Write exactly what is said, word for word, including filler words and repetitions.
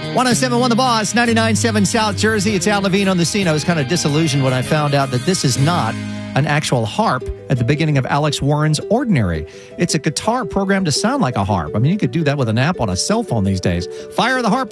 one oh seven point one The Boss, ninety-nine point seven South Jersey. It's Al Levine on the scene. I was kind of disillusioned when I found out that this is not an actual harp at the beginning of Alex Warren's Ordinary. It's a guitar programmed to sound like a harp. I mean, you could do that with an app on a cell phone these days. Fire the harp.